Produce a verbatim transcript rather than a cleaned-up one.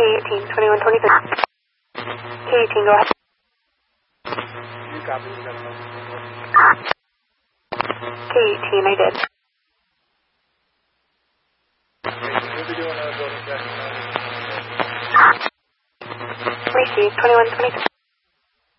eighteen, twenty-one twenty-three. K eighteen, go ahead. You copy, you got enough. K eighteen, I did. We'll be doing a building check. Received, twenty-one twenty-three.